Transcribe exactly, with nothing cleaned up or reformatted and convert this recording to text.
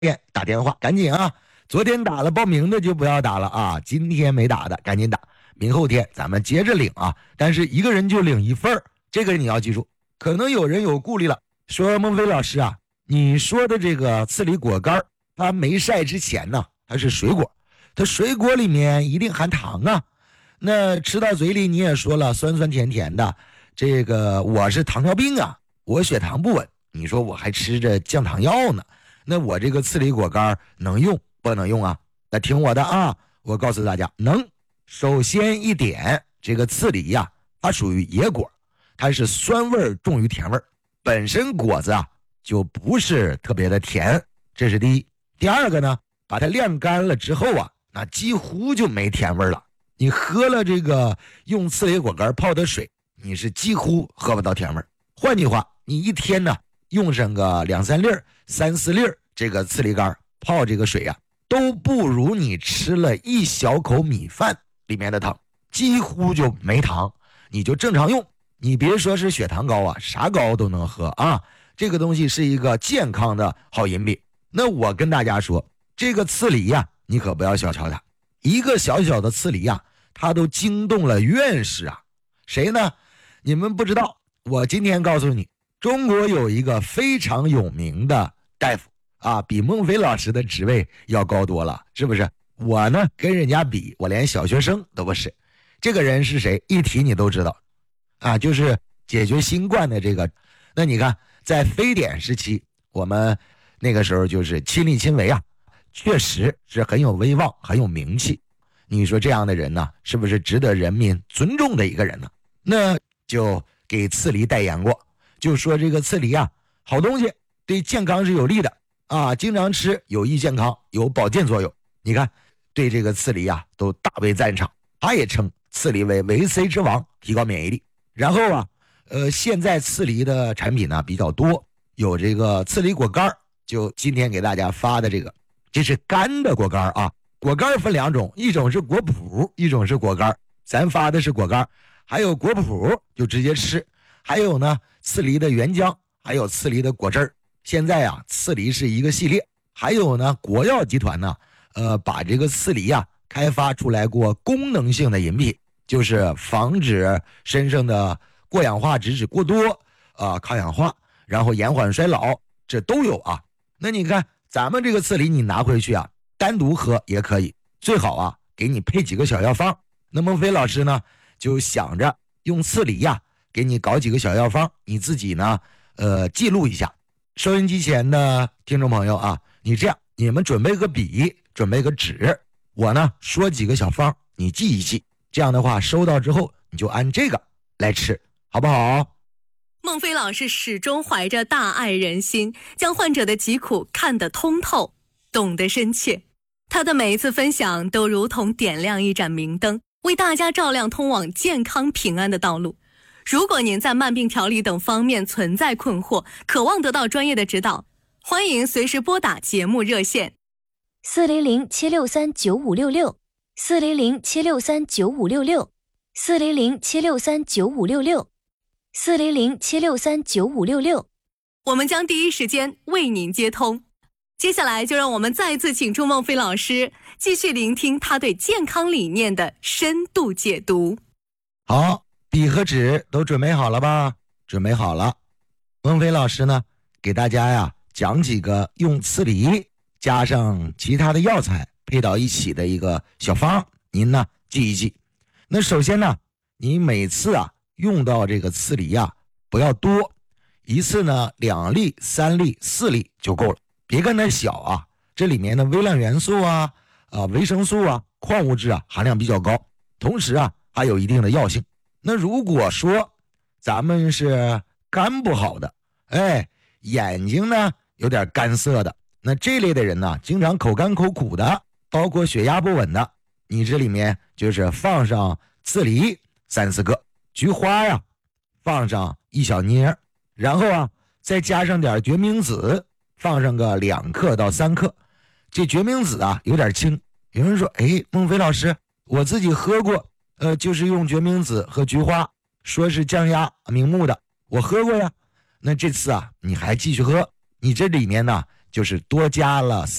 打电话赶紧啊，昨天打了报名的就不要打了啊，今天没打的赶紧打，明后天咱们接着领啊，但是一个人就领一份，这个你要记住。可能有人有顾虑了，说孟非老师啊，你说的这个刺梨果干它没晒之前呢，它是水果，它水果里面一定含糖啊，那吃到嘴里你也说了酸酸甜甜的，这个我是糖尿病啊，我血糖不稳，你说我还吃着降糖药呢，那我这个刺梨果干能用不能用啊？那听我的啊，我告诉大家能。首先一点，这个刺梨呀、啊，它属于野果，它是酸味重于甜味，本身果子啊就不是特别的甜，这是第一。第二个呢，把它晾干了之后啊，那几乎就没甜味了。你喝了这个用刺梨果干泡的水，你是几乎喝不到甜味。换句话，你一天呢用上个两三粒三四粒这个刺梨干泡这个水啊，都不如你吃了一小口米饭里面的糖，几乎就没糖，你就正常用。你别说是血糖高啊，啥高都能喝啊，这个东西是一个健康的好饮品。那我跟大家说，这个刺梨呀、啊，你可不要小瞧它，一个小小的刺梨呀、啊，它都惊动了院士啊。谁呢？你们不知道，我今天告诉你，中国有一个非常有名的大夫啊，比孟非老师的职位要高多了，是不是？我呢跟人家比，我连小学生都不是。这个人是谁？一提你都知道啊，就是解决新冠的这个。那你看，在非典时期，我们那个时候就是亲力亲为啊，确实是很有威望，很有名气。你说这样的人呢，是不是值得人民尊重的一个人呢？那就给刺梨代言过，就说这个刺梨啊，好东西，对健康是有利的啊，经常吃有益健康，有保健作用。你看，对这个刺梨啊，都大为赞赏。他也称刺梨为维 C 之王，提高免疫力。然后啊，呃，现在刺梨的产品呢比较多，有这个刺梨果干，就今天给大家发的这个，这是干的果干啊。果干分两种，一种是果脯，一种是果干。咱发的是果干，还有果脯就直接吃，还有呢刺梨的原浆，还有刺梨的果汁儿。现在啊，刺梨是一个系列，还有呢，国药集团呢，呃，把这个刺梨啊开发出来过功能性的饮品，就是防止身上的过氧化脂质过多啊、呃，抗氧化，然后延缓衰老，这都有啊。那你看咱们这个刺梨，你拿回去啊，单独喝也可以，最好啊给你配几个小药方。那孟非老师呢，就想着用刺梨呀、啊，给你搞几个小药方，你自己呢，呃，记录一下。收音机前的听众朋友啊，你这样，你们准备个笔，准备个纸，我呢说几个小方，你记一记。这样的话，收到之后你就按这个来吃，好不好？ 孟非老师始终怀着大爱人心，将患者的疾苦看得通透，懂得深切。他的每一次分享都如同点亮一盏明灯，为大家照亮通往健康平安的道路。如果您在慢病调理等方面存在困惑，渴望得到专业的指导，欢迎随时拨打节目热线四零零七六三九五六六四零零七六三九五六六四零零七六三九五六六四零零七六三九五六六， 我们将第一时间为您接通。接下来就让我们再次请出孟非老师，继续聆听他对健康理念的深度解读。 好，笔和纸都准备好了吧？准备好了。孟非老师呢，给大家呀讲几个用刺梨加上其他的药材配到一起的一个小方，您呢记一记。那首先呢，你每次啊用到这个刺梨啊不要多，一次呢两粒、三粒、四粒就够了，别看它小啊，这里面的微量元素啊、啊维生素啊、矿物质啊含量比较高，同时啊还有一定的药性。那如果说咱们是肝不好的，哎，眼睛呢有点干涩的，那这类的人呢，经常口干口苦的，包括血压不稳的，你这里面就是放上刺梨三四个，菊花呀放上一小捏，然后啊再加上点决明子，放上个两克到三克。这决明子啊有点轻，有人说，哎，孟非老师，我自己喝过，呃，就是用决明子和菊花，说是降压明目的，我喝过呀。那这次啊，你还继续喝，你这里面呢就是多加了